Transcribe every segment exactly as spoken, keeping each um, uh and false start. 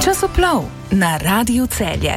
Časoplov na Radiu Celje.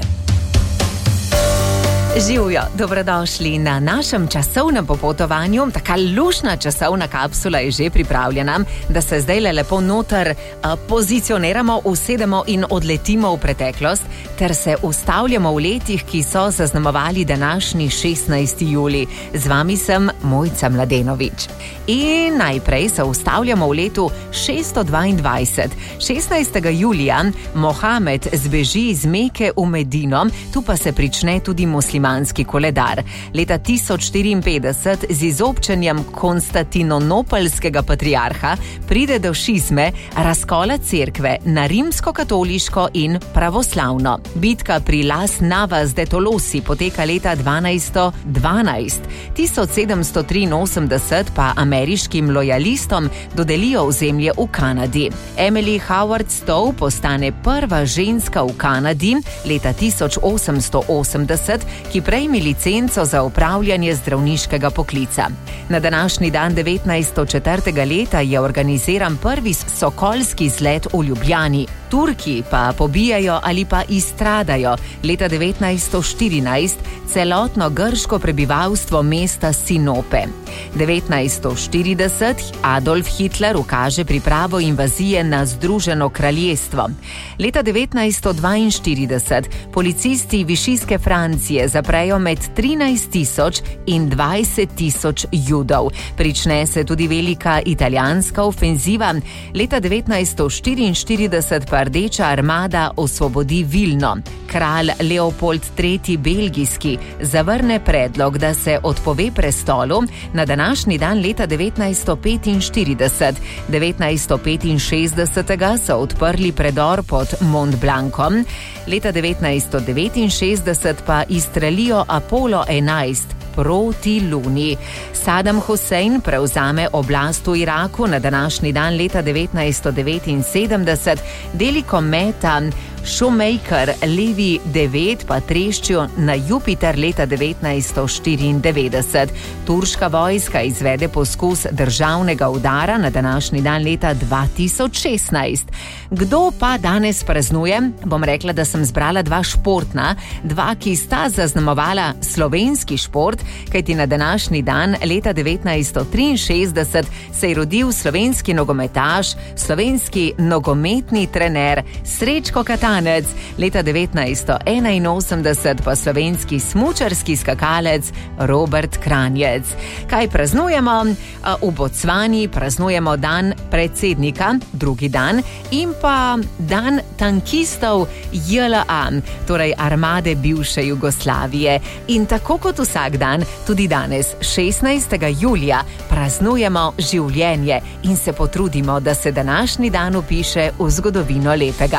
Živjo, dobrodošli na našem časovnem popotovanju. Taka lušna časovna kapsula je že pripravljena, da se zdaj lepo noter pozicioniramo, usedemo in odletimo v preteklost, ter se ustavljamo v letih, ki so zaznamovali današnji šestnajsti julij. Z vami sem Mojca Mladenovič. In najprej se ustavljamo v letu šeststo dvaindvajset. šestnajstega julija Mohamed zbeži iz Meke v Medino, tu pa se prične tudi muslimanski koledar. Leta tisoč štiriinpetdeset z izobčenjem konstantinopolskega patriarha pride do šizme, razkola cerkve na rimsko-katoliško in pravoslavno. Bitka pri Las Navas de Tolosi poteka leta dvanajststo dvanajst. tisoč sedemsto triinosemdeset pa ameriškim lojalistom dodelijo ozemlje v Kanadi. Emily Howard Stowe postane prva ženska v Kanadi leta tisoč osemsto osemdeset, ki prejme licenco za upravljanje zdravniškega poklica. Na današnji dan devetnajststo četrtega leta je organiziran prvi sokolski izlet v Ljubljani. Turki pa pobijajo ali pa izstradajo leta devetnajststo štirinajst celotno grško prebivalstvo mesta Sinope. devetnajststo štirideset Adolf Hitler ukaže pripravo invazije na Združeno kraljestvo. Leta devetnajststo dvainštirideset policisti Višijske Francije zaprejo med trinajst tisoč in dvajset tisoč Judov. Prične se tudi velika italijanska ofenziva. Leta devetnajststo štiriinštirideset pa Rdeča armada osvobodi Vilno. Kralj Leopold tretji belgijski zavrne predlog, da se odpove prestolu. Na današnji dan leta devetnajststo petinštirideset. devetnajststo petinšestdesetega so odprli predor pod Mont Blancom. Leta devetnajststo devetinšestdeset pa izstrelijo Apollo enajst proti Luni. Saddam Hussein prevzame oblast v Iraku na današnji dan leta devetnajststo devetinsedemdeset. Deli kometa Shoemaker Levi devet pa treščijo na Jupiter leta devetnajststo štiriindevetdeset. Turška vojska izvede poskus državnega udara na današnji dan leta dva tisoč šestnajst. Kdo pa danes praznuje? Bom rekla, da sem zbrala dva športna, dva, ki sta zaznamovala slovenski šport, kajti na današnji dan leta devetnajststo triinšestdeset se je rodil slovenski nogometaš, slovenski nogometni trener Srečko Katanec. Leta devetnajststo enainosemdeset pa slovenski smučarski skakalec Robert Kranjec. Kaj praznujemo? V Bocvani praznujemo dan predsednika, drugi dan, in pa dan tankistov J L A, torej armade bivše Jugoslavije. In tako kot vsak dan, tudi danes, šestnajstega julija, praznujemo življenje in se potrudimo, da se današnji dan vpiše v zgodovino lepega.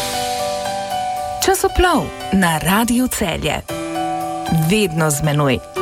Časoplov na Radiu Celje. Vedno z menoj.